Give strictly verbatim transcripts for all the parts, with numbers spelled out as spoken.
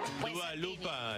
Dua Lipa.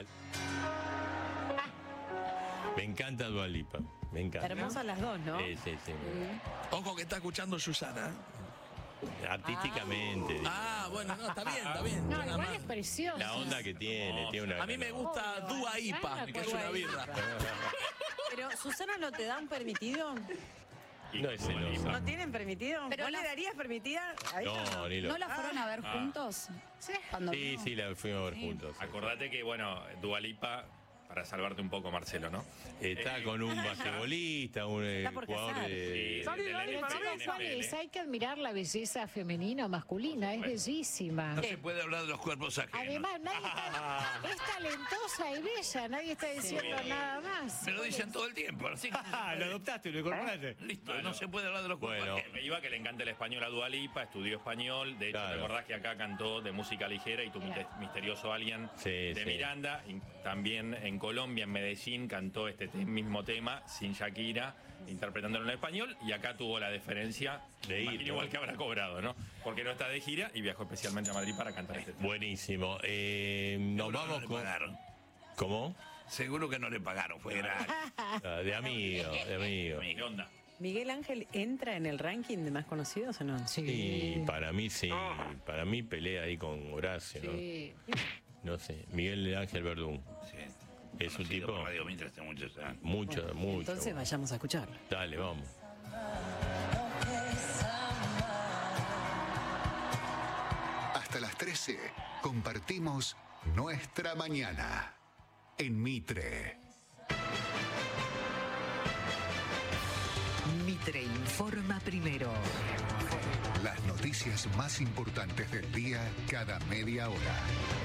Me encanta Dua Lipa. Me encanta. Hermosas las dos, ¿no? Sí, sí, sí. Mm. Ojo que está escuchando Susana. Artísticamente. Ah, bueno, no, está bien, está bien. No, Nada igual más. es precioso. La onda que tiene, tiene una. A mí me gusta Obvio, Dua Lipa, Ana, que es Dua una Lipa. birra. Pero, ¿Susana no te da un permitido? No es celosa. ¿No tienen permitido? Pero ¿No la- le darías permitida a ella? No, ni lo. ¿No la fueron a ver Ah. juntos? Sí. Cuando Sí, vino. sí, la fuimos a ver juntos. Acordate que, bueno, Dua Lipa, para salvarte un poco, Marcelo, ¿no? Está Eh, con un basquetbolista, un eh, Está por jugador casar. de. Sí, Pero de la chicos, N F L. ¿cuál es? Hay que admirar la belleza femenina o masculina, es bellísima. No se puede hablar de los cuerpos ajenos. Además, nadie está, es talentosa y bella, nadie está diciendo nada más. Me lo dicen todo el tiempo, así que Ah, lo adoptaste, lo incorporaste. listo, Bueno. no se puede hablar de los cuerpos Bueno. ajenos. Me iba que le encanta el español a Dua Lipa, estudió español. De hecho, Claro. ¿te acordás que acá cantó de música ligera y tu Mira. miste- misterioso Alien Sí, de sí. Miranda? Y también en Colombia, en Medellín, cantó este te- mismo tema sin Shakira, interpretándolo en español. Y acá tuvo la deferencia, De ir, imagino ¿no? igual que habrá cobrado, ¿no? Porque no está de gira y viajó especialmente a Madrid para cantar este tema. Buenísimo. Eh, nos Seguro vamos no le con. pagaron. ¿Cómo? Seguro que no le pagaron, fue gratis. Ah, de amigo, de amigo. ¿Qué onda? ¿Miguel Ángel entra en el ranking de más conocidos o no? Sí, para mí sí. Para mí pelea ahí con Horacio, ¿no? Sí. No sé. Miguel Ángel Verdún. Sí. Es un Conocido tipo. por Radio Mitre hace muchos años. Mucho, mucho. Entonces vayamos a escucharlo. Dale, vamos. Hasta las trece compartimos Nuestra Mañana en Mitre. Mitre informa primero. Las noticias más importantes del día cada media hora.